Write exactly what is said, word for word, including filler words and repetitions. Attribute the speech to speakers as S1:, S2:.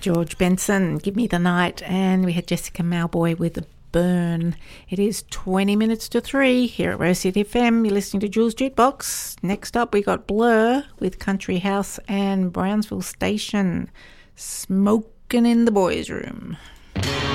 S1: George Benson, Give Me the Night, and we had Jessica Mauboy with Burn. It is twenty minutes to three here at Rose City F M. You're listening to Jules Jukebox. Next up, we got Blur with Country House and Brownsville Station, Smoking in the Boys' Room.